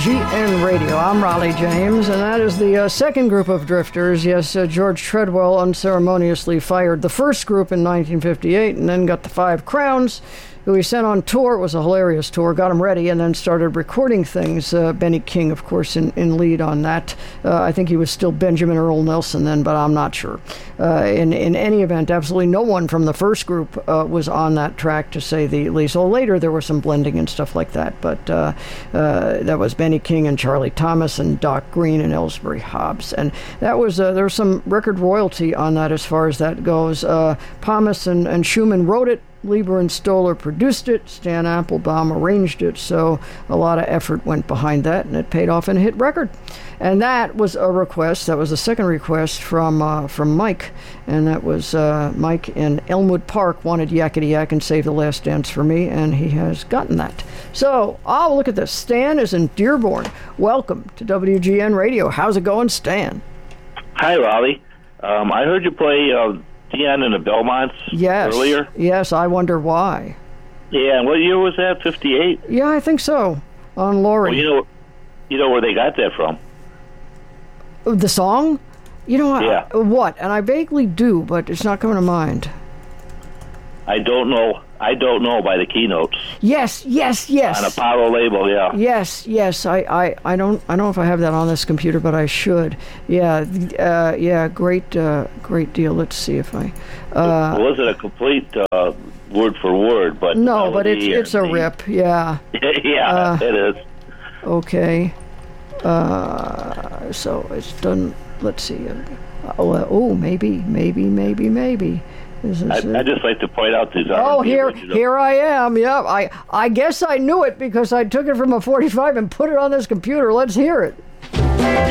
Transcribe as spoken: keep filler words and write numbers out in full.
G N Radio. I'm Raleigh James, and that is the uh, second group of drifters. Yes, uh, George Treadwell unceremoniously fired the first group in nineteen fifty-eight and then got the Five Crowns, who he sent on tour. It was a hilarious tour, got him ready, and then started recording things. Uh, Benny King, of course, in, in lead on that. Uh, I think he was still Benjamin Earl Nelson then, but I'm not sure. Uh, in, in any event, absolutely no one from the first group uh, was on that track, to say the least. So later there was some blending and stuff like that, but uh, uh, that was Benny King and Charlie Thomas and Doc Green and Ellsbury Hobbs. And that was, uh, there was some record royalty on that as far as that goes. Uh, Thomas and, and Schumann wrote it. Lieber and Stoller produced it, Stan Applebaum arranged it, so a lot of effort went behind that, and it paid off in a hit record. And that was a request, that was the second request from uh, from Mike, and that was uh, Mike in Elmwood Park wanted Yakety Yak and Save the Last Dance for me, and he has gotten that. So, oh, look at this. Stan is in Dearborn. Welcome to W G N Radio. How's it going, Stan? Hi, Raleigh. Um, I heard you play... Uh Dion and the Belmonts yes. earlier? Yes, I wonder why. Yeah, and what year was that, fifty-eight? Yeah, I think so, on Laurie. Well, you know, you know where they got that from? The song? You know, yeah. I, what? And I vaguely do, but it's not coming to mind. I don't know. I don't know by the keynotes. Yes, yes, yes. On Apollo label, yeah. Yes, yes. I, I, I don't I don't know if I have that on this computer, but I should. Yeah, uh, yeah. Great, uh, great deal. Let's see if I. Uh, it wasn't a complete uh, word for word, but no, but it's it's a the, rip. Yeah. yeah, uh, it is. Okay. Uh, so it's done. Let's see. Oh, uh, oh, maybe, maybe, maybe, maybe. I, I just like to point out these. Oh, here, original. here I am. Yep, I, I guess I knew it because I took it from a forty-five and put it on this computer. Let's hear it.